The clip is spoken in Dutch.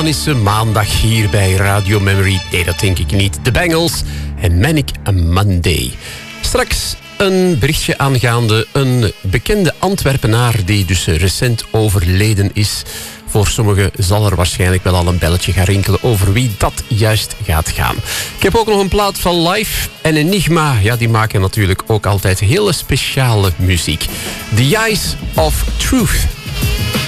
manische maandag hier bij Radio Memory. Nee, dat denk ik niet. The Bangles en Manic Monday. Straks een berichtje aangaande een bekende Antwerpenaar die dus recent overleden is. Voor sommigen zal er waarschijnlijk wel al een belletje gaan rinkelen over wie dat juist gaat gaan. Ik heb ook nog een plaat van Live en Enigma. Ja, die maken natuurlijk ook altijd hele speciale muziek. The Eyes of Truth.